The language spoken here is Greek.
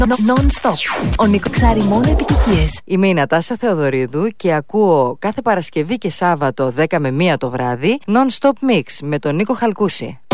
Non-stop. Ο Νίκος Ξάρη, μόνο επιτυχίες. Είμαι η Νατάσα Θεοδωρίδου και ακούω κάθε Παρασκευή και Σάββατο 10 με 1 το βράδυ Non-stop Mix με τον Νίκο Χαλκούση.